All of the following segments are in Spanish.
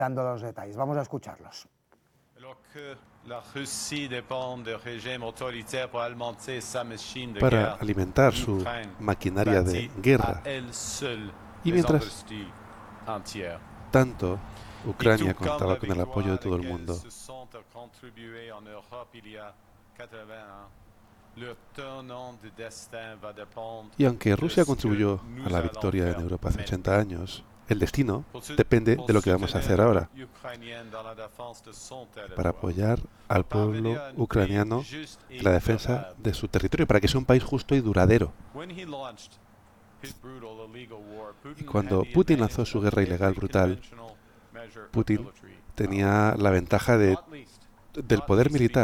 dando los detalles. Vamos a escucharlos. Para alimentar su maquinaria de guerra. Y mientras tanto, Ucrania contaba con el apoyo de todo el mundo. Y aunque Rusia contribuyó a la victoria en Europa hace 80 años, el destino depende de lo que vamos a hacer ahora para apoyar al pueblo ucraniano en la defensa de su territorio, para que sea un país justo y duradero. Y cuando Putin lanzó su guerra ilegal brutal, Putin tenía la ventaja del poder militar.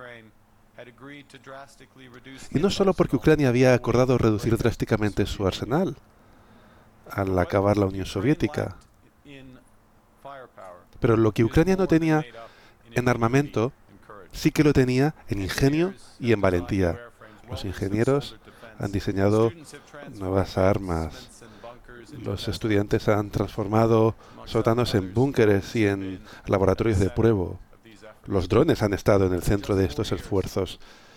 Y no solo porque Ucrania había acordado reducir drásticamente su arsenal al acabar la Unión Soviética, pero lo que Ucrania no tenía en armamento, sí que lo tenía en ingenio y en valentía. Los ingenieros han diseñado nuevas armas. Los estudiantes han transformado sótanos en búnkeres y en laboratorios de prueba. Los drones han estado en el centro de estos esfuerzos.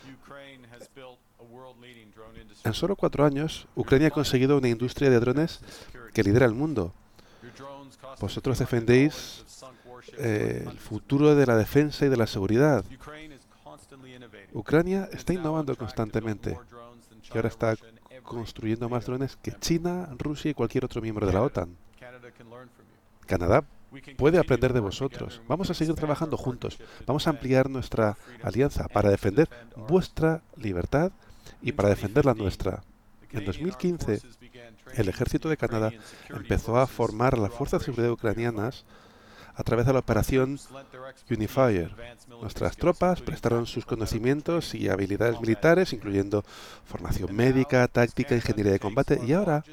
En solo 4 años, Ucrania ha conseguido una industria de drones que lidera el mundo. Vosotros defendéis el futuro de la defensa y de la seguridad. Ucrania está innovando constantemente y ahora está construyendo más drones que China, Rusia y cualquier otro miembro de la OTAN. Canadá puede aprender de vosotros. Vamos a seguir trabajando juntos. Vamos a ampliar nuestra alianza para defender vuestra libertad y para defender la nuestra. En 2015, el ejército de Canadá empezó a formar a las fuerzas de seguridad ucranianas a través de la operación Unifier. Nuestras tropas prestaron sus conocimientos y habilidades militares, incluyendo formación médica, táctica, ingeniería de combate, y ahora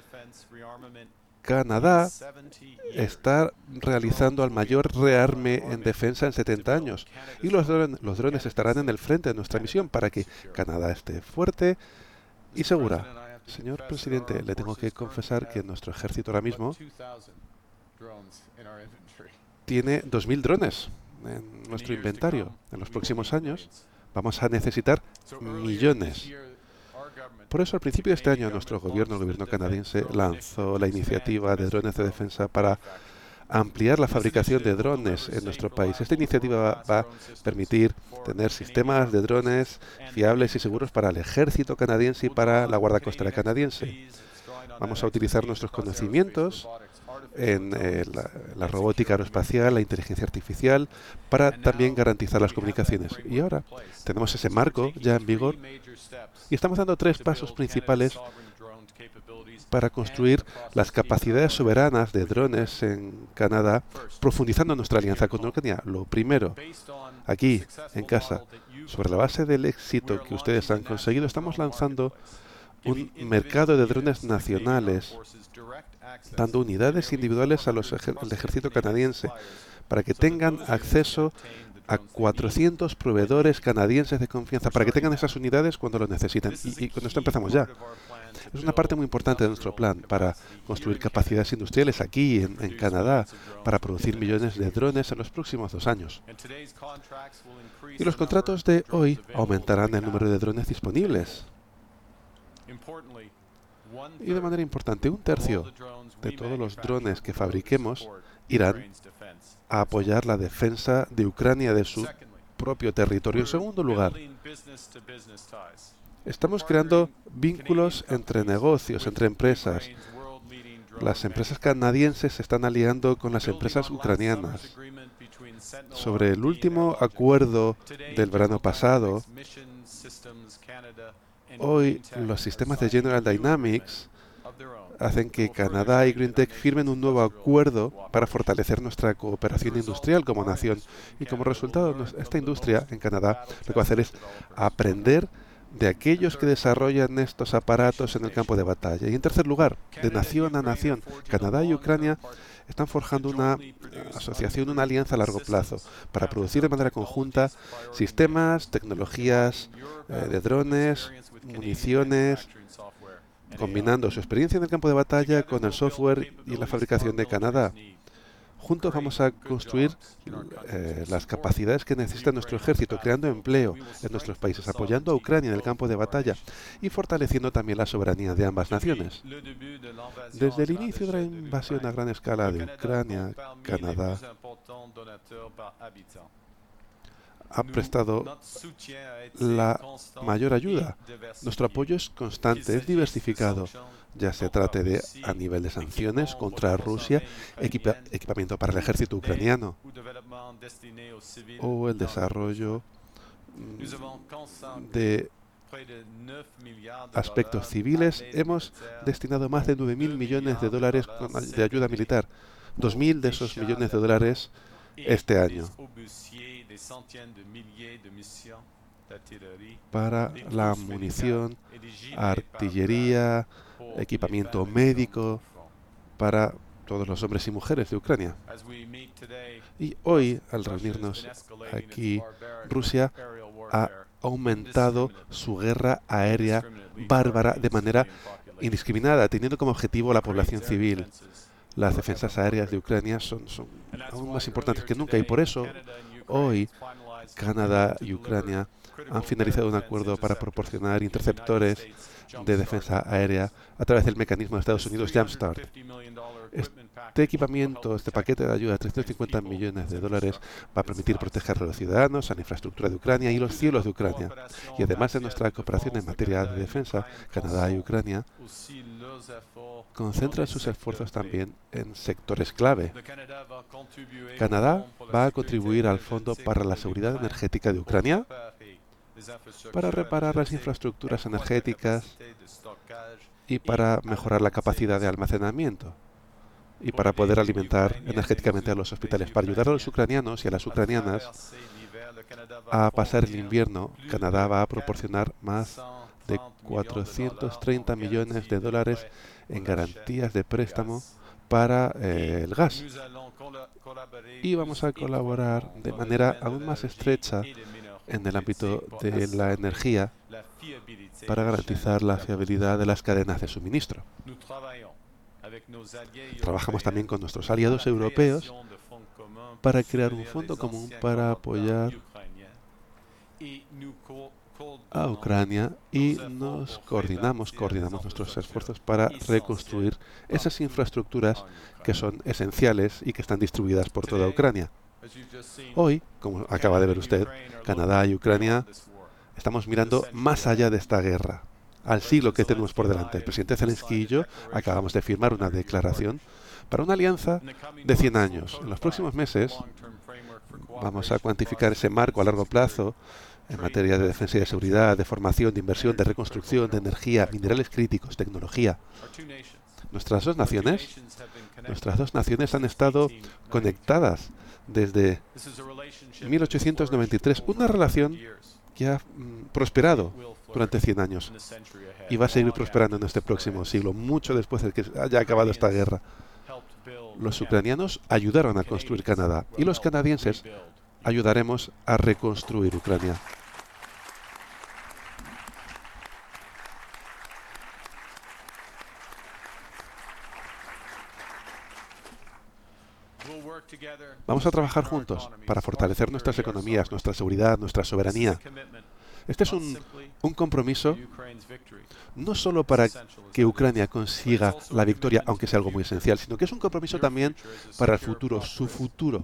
Canadá está realizando el mayor rearme en defensa en 70 años. Y los drones estarán en el frente de nuestra misión para que Canadá esté fuerte y segura. Señor presidente, le tengo que confesar que nuestro ejército ahora mismo tiene 2.000 drones en nuestro inventario. En los próximos años vamos a necesitar millones. Por eso, al principio de este año, nuestro gobierno, el gobierno canadiense, lanzó la iniciativa de drones de defensa para ampliar la fabricación de drones en nuestro país. Esta iniciativa va a permitir tener sistemas de drones fiables y seguros para el ejército canadiense y para la Guardia Costera canadiense. Vamos a utilizar nuestros conocimientos en la robótica aeroespacial, la inteligencia artificial, para también garantizar las comunicaciones. Y ahora tenemos ese marco ya en vigor y estamos dando 3 pasos principales para construir las capacidades soberanas de drones en Canadá, profundizando nuestra alianza con Ucrania. Lo primero, aquí, en casa, sobre la base del éxito que ustedes han conseguido, estamos lanzando un mercado de drones nacionales, dando unidades individuales al ejército canadiense para que tengan acceso a 400 proveedores canadienses de confianza, para que tengan esas unidades cuando lo necesiten. Y con esto empezamos ya. Es una parte muy importante de nuestro plan para construir capacidades industriales aquí en Canadá, para producir millones de drones en los próximos 2 años. Y los contratos de hoy aumentarán el número de drones disponibles. Y de manera importante, 1/3 de todos los drones que fabriquemos irán a apoyar la defensa de Ucrania de su propio territorio. En segundo lugar, estamos creando vínculos entre negocios, entre empresas. Las empresas canadienses se están aliando con las empresas ucranianas. Sobre el último acuerdo del verano pasado, hoy los sistemas de General Dynamics hacen que Canadá y GreenTech firmen un nuevo acuerdo para fortalecer nuestra cooperación industrial como nación. Y como resultado, esta industria en Canadá lo que va a hacer es aprender de aquellos que desarrollan estos aparatos en el campo de batalla. Y en tercer lugar, de nación a nación, Canadá y Ucrania están forjando una asociación, una alianza a largo plazo para producir de manera conjunta sistemas, tecnologías de drones, municiones, combinando su experiencia en el campo de batalla con el software y la fabricación de Canadá. Juntos vamos a construir las capacidades que necesita nuestro ejército, creando empleo en nuestros países, apoyando a Ucrania en el campo de batalla y fortaleciendo también la soberanía de ambas naciones. Desde el inicio de la invasión a gran escala de Ucrania, Canadá ha prestado la mayor ayuda. Nuestro apoyo es constante, es diversificado, ya se trate de a nivel de sanciones contra Rusia, equipamiento para el ejército ucraniano o el desarrollo de aspectos civiles. Hemos destinado más de 9.000 millones de dólares de ayuda militar, 2.000 de esos millones de dólares este año, para la munición, artillería, equipamiento médico, para todos los hombres y mujeres de Ucrania. Y hoy, al reunirnos aquí, Rusia ha aumentado su guerra aérea bárbara de manera indiscriminada, teniendo como objetivo a la población civil. Las defensas aéreas de Ucrania son aún más importantes que nunca y por eso hoy Canadá y Ucrania han finalizado un acuerdo para proporcionar interceptores de defensa aérea a través del mecanismo de Estados Unidos Jumpstart. Este equipamiento, este paquete de ayuda de 350 millones de dólares va a permitir proteger a los ciudadanos, a la infraestructura de Ucrania y los cielos de Ucrania. Y además de nuestra cooperación en materia de defensa, Canadá y Ucrania concentran sus esfuerzos también en sectores clave. Canadá va a contribuir al Fondo para la Seguridad Energética de Ucrania para reparar las infraestructuras energéticas y para mejorar la capacidad de almacenamiento y para poder alimentar energéticamente a los hospitales. Para ayudar a los ucranianos y a las ucranianas a pasar el invierno, Canadá va a proporcionar más de 430 millones de dólares en garantías de préstamo para el gas. Y vamos a colaborar de manera aún más estrecha en el ámbito de la energía para garantizar la fiabilidad de las cadenas de suministro. Trabajamos también con nuestros aliados europeos para crear un fondo común para apoyar a Ucrania y nos coordinamos nuestros esfuerzos para reconstruir esas infraestructuras que son esenciales y que están distribuidas por toda Ucrania. Hoy, como acaba de ver usted, Canadá y Ucrania estamos mirando más allá de esta guerra, al siglo que tenemos por delante. El presidente Zelensky y yo acabamos de firmar una declaración para una alianza de 100 años. En los próximos meses vamos a cuantificar ese marco a largo plazo en materia de defensa y de seguridad, de formación, de inversión, de reconstrucción, de energía, minerales críticos, tecnología. Nuestras dos naciones han estado conectadas desde 1893, una relación que ha prosperado durante 100 años y va a seguir prosperando en este próximo siglo, mucho después de que haya acabado esta guerra. Los ucranianos ayudaron a construir Canadá y los canadienses ayudaremos a reconstruir Ucrania. Vamos a trabajar juntos para fortalecer nuestras economías, nuestra seguridad, nuestra soberanía. Este es un compromiso no solo para que Ucrania consiga la victoria, aunque sea algo muy esencial, sino que es un compromiso también para el futuro, su futuro,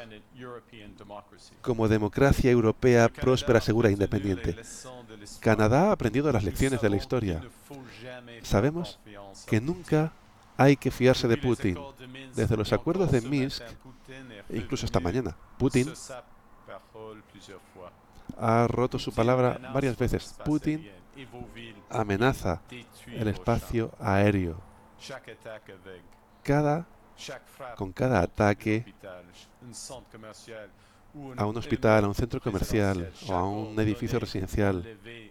como democracia europea próspera, segura e independiente. Canadá ha aprendido las lecciones de la historia. Sabemos que nunca hay que fiarse de Putin. Desde los acuerdos de Minsk, incluso esta mañana, Putin ha roto su palabra varias veces. Putin amenaza el espacio aéreo. Con cada ataque a un hospital, a un centro comercial o a un edificio residencial,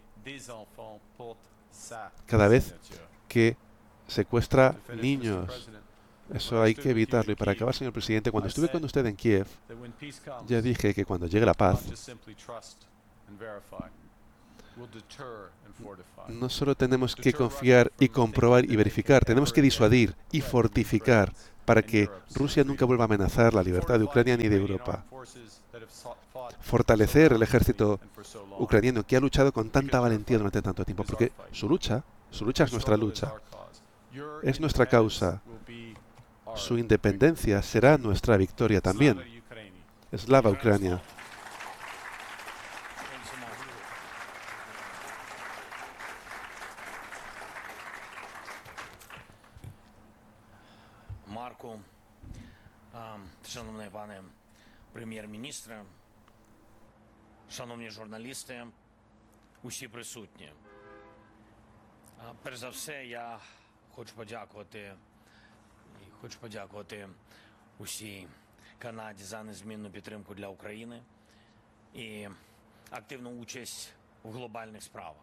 cada vez que secuestra niños, eso hay que evitarlo. Y para acabar, señor presidente, cuando estuve con usted en Kiev, ya dije que cuando llegue la paz, no solo tenemos que confiar y comprobar y verificar, tenemos que disuadir y fortificar, para que Rusia nunca vuelva a amenazar la libertad de Ucrania ni de Europa. Fortalecer el ejército ucraniano que ha luchado con tanta valentía durante tanto tiempo, porque su lucha es nuestra lucha, es nuestra causa. Su independencia será nuestra victoria también. Slava Ucrania. Марку, шановний пане прем'єр-міністре, шановні журналісти, усі присутні. Перш за все, я хочу подякувати усій Канаді за незмінну підтримку для України і активну участь в глобальних справах.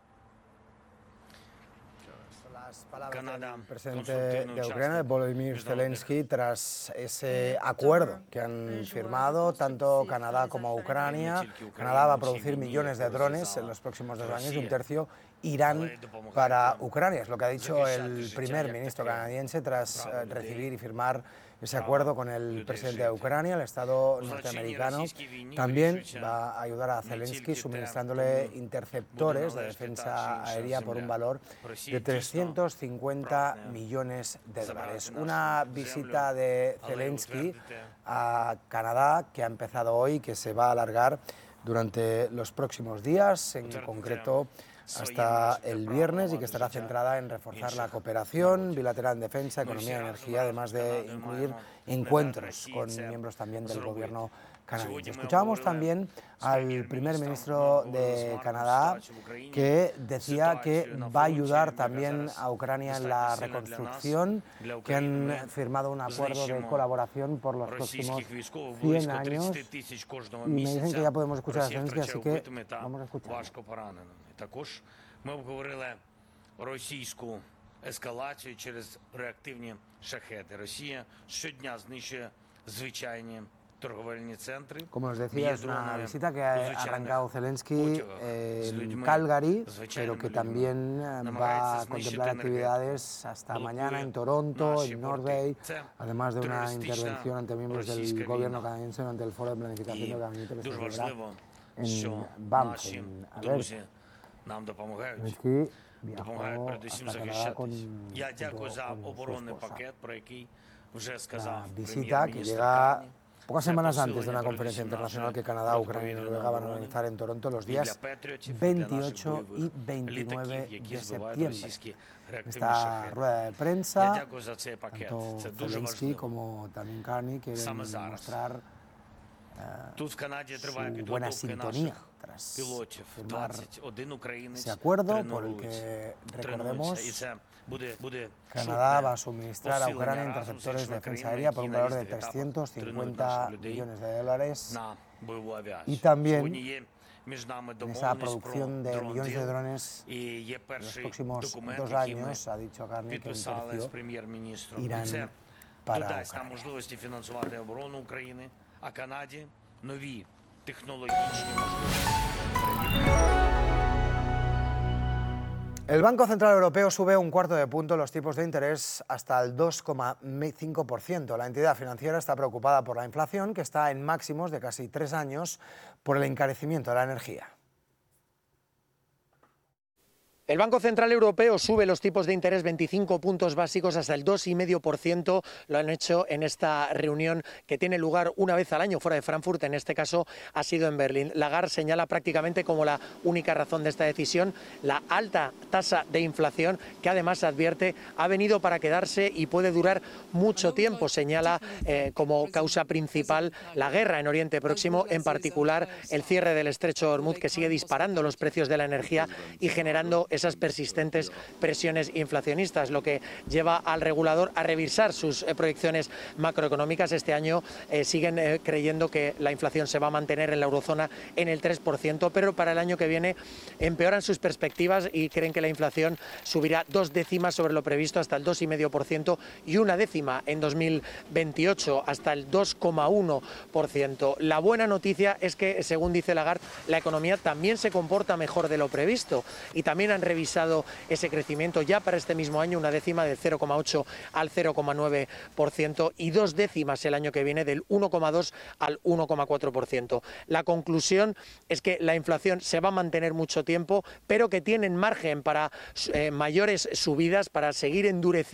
Las palabras del presidente de Ucrania, Volodymyr Zelensky, tras ese acuerdo que han firmado tanto Canadá como Ucrania. Canadá va a producir millones de drones en los próximos 2 años y un tercio irán para Ucrania. Es lo que ha dicho el primer ministro canadiense tras recibir y firmar ese acuerdo con el presidente de Ucrania. El Estado norteamericano también va a ayudar a Zelensky suministrándole interceptores de defensa aérea por un valor de 350 millones de dólares. Una visita de Zelensky a Canadá que ha empezado hoy, que se va a alargar durante los próximos días, en concreto hasta el viernes, y que estará centrada en reforzar la cooperación bilateral en defensa, economía y energía, además de incluir encuentros con miembros también del gobierno canadiense. Escuchábamos también al primer ministro de Canadá, que decía que va a ayudar también a Ucrania en la reconstrucción, que han firmado un acuerdo de colaboración por los próximos 100 años. Y me dicen que ya podemos escuchar a Zelensky, así que vamos a escuchar. Також ми обговорили російську ескалацію через реактивні шахеди. Росія щодня знищує звичайні торговельні центри. Como os decía, es una visita que ha arrancado Zelensky en Calgary, pero que también va a contemplar actividades hasta mañana en Toronto, en North Bay, además de una intervención ante miembros del gobierno canadiense durante el foro de planificación del gabinete que se celebra en Banff, en Alberta. Нам допомагають передусім захищати. Я дякую за оборонний пакет, про який вже сказав прем'єр-міністр Канаді. Pocas semanas antes de una conferencia internacional que Canadá, Ucrania y Noruega van a organizar en Toronto los días 28 y 29 de septiembre. Esta rueda de prensa, tanto Zelensky como también Carney quieren mostrar su buena sintonía tras firmar ese acuerdo por el que, recordemos, Canadá va a suministrar a Ucrania interceptores de defensa aérea por un valor de 350 millones de dólares y también en esa producción de millones de drones en los próximos 2 años, ha dicho Carney que un tercio irán para Ucrania. А Канаді нові технологічні можливості. El Banco Central Europeo sube 1/4 de punto los tipos de interés hasta el 2,5%. La entidad financiera está preocupada por la inflación, que está en máximos de casi 3 años por el encarecimiento de la energía. El Banco Central Europeo sube los tipos de interés 25 puntos básicos hasta el 2,5%. Lo han hecho en esta reunión que tiene lugar una vez al año fuera de Frankfurt. En este caso ha sido en Berlín. Lagarde señala prácticamente como la única razón de esta decisión la alta tasa de inflación, que además advierte ha venido para quedarse y puede durar mucho tiempo. Señala como causa principal la guerra en Oriente Próximo, en particular el cierre del estrecho de Hormuz, que sigue disparando los precios de la energía y generando esas persistentes presiones inflacionistas, lo que lleva al regulador a revisar sus proyecciones macroeconómicas. Este año siguen creyendo que la inflación se va a mantener en la eurozona en el 3%, pero para el año que viene empeoran sus perspectivas y creen que la inflación subirá 2 décimas sobre lo previsto hasta el 2,5% y 1 décima en 2028 hasta el 2,1%. La buena noticia es que, según dice Lagarde, la economía también se comporta mejor de lo previsto y también han revisado ese crecimiento ya para este mismo año, una décima del 0,8 al 0,9% y 2 décimas el año que viene del 1,2 al 1,4%. La conclusión es que la inflación se va a mantener mucho tiempo, pero que tienen margen para mayores subidas, para seguir endureciendo